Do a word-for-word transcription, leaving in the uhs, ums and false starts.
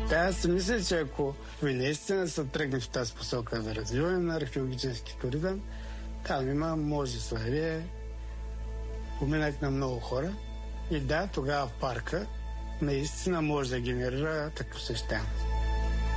Да, аз си мисля, че ако наистина се тръгне в тази посока за развиване на археологически туризъм, там има множество, поминък на много хора. И да, тогава в парка наистина може да генерира такъв посещаемост.